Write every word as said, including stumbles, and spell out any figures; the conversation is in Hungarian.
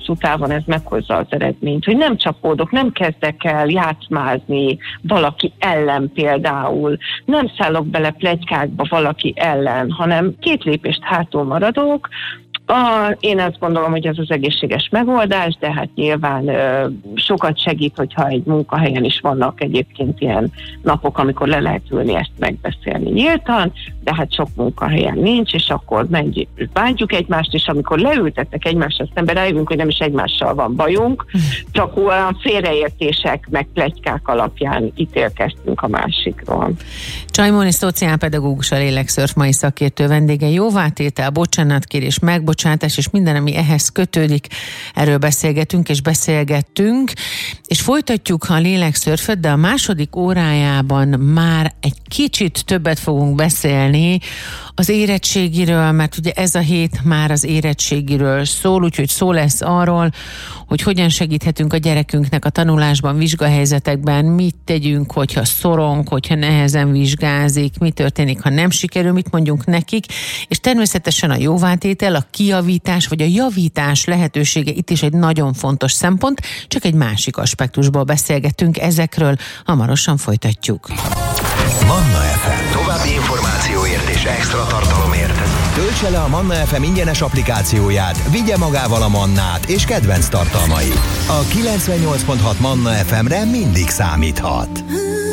hosszú távon ez meghozza az eredményt, hogy nem csapódok, nem kezdek el játszmázni valaki ellen például, nem szállok bele pletykákba valaki ellen, hanem két lépést hátul maradok. A, én azt gondolom, hogy ez az egészséges megoldás, de hát nyilván ö, sokat segít, hogyha egy munkahelyen is vannak egyébként ilyen napok, amikor le lehet ülni ezt megbeszélni nyíltan, de hát sok munkahelyen nincs, és akkor menjünk, bántjuk egymást, és amikor leültettek egymással szemben, rájövünk, hogy nem is egymással van bajunk, csak olyan félreértések, meg pletykák alapján ítélkeztünk a másikról. Csajmóni szociálpedagógus, a Lélekszörf mai szakértő vendége. Jóvátétel, bocsánatkérés, megbocsátás és minden, ami ehhez kötődik. Erről beszélgetünk és beszélgettünk, és folytatjuk a Lélekszörföt, de a második órájában már egy kicsit többet fogunk beszélni az érettségiről, mert ugye ez a hét már az érettségiről szól, úgyhogy szó lesz arról, hogy hogyan segíthetünk a gyerekünknek a tanulásban, vizsgahelyzetekben, mit tegyünk, hogyha szorong, hogyha nehezen vizsgázik, mi történik, ha nem sikerül, mit mondjunk nekik, és természetesen a jóvátétel, a kijavítás vagy a javítás lehetősége itt is egy nagyon fontos szempont, csak egy másik aspektusból beszélgetünk ezekről, hamarosan folytatjuk. Manna ef em. További információért és extra tartalomért töltse le a Manna ef em ingyenes applikációját, vigye magával a Mannát és kedvenc tartalmait. A kilencvennyolc pont hat Manna ef emre mindig számíthat.